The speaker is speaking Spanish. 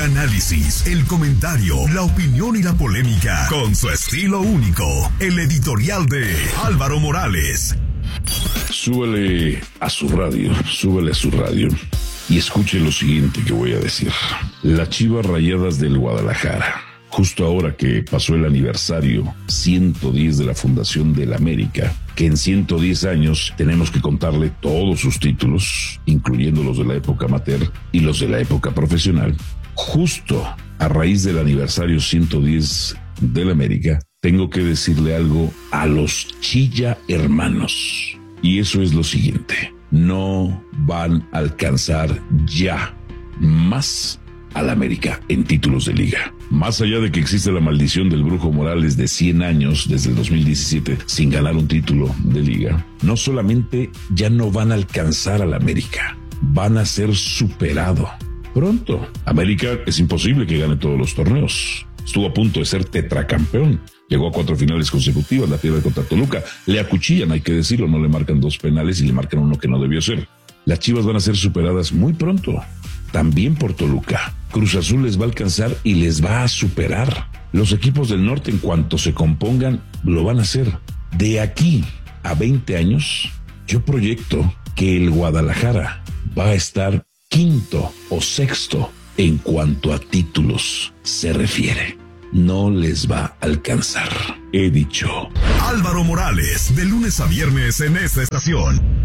análisis, el comentario, la opinión y la polémica, con su estilo único, el editorial de Álvaro Morales. Súbele a su radio y escuche lo siguiente que voy a decir. Las Chivas Rayadas del Guadalajara, justo ahora que pasó el aniversario 110 de la fundación del América, que en 110 años tenemos que contarle todos sus títulos, incluyendo los de la época amateur y los de la época profesional. Justo a raíz del aniversario 110 del América, tengo que decirle algo a los Chilla hermanos. Y eso es lo siguiente: no van a alcanzar ya más al América en títulos de liga. Más allá de que existe la maldición del Brujo Morales de 100 años desde el 2017 sin ganar un título de liga, no solamente ya no van a alcanzar al América, van a ser superado pronto. América es imposible que gane todos los torneos. Estuvo a punto de ser tetracampeón. Llegó a 4 finales consecutivas, la pierde contra Toluca. Le acuchillan, hay que decirlo, no le marcan 2 penales y le marcan uno que no debió ser. Las Chivas van a ser superadas muy pronto, también por Toluca. Cruz Azul les va a alcanzar y les va a superar. Los equipos del norte, en cuanto se compongan, lo van a hacer. De aquí a 20 años, yo proyecto que el Guadalajara va a estar quinto o sexto en cuanto a títulos se refiere. No les va a alcanzar. He dicho. Álvaro Morales, de lunes a viernes en esta estación.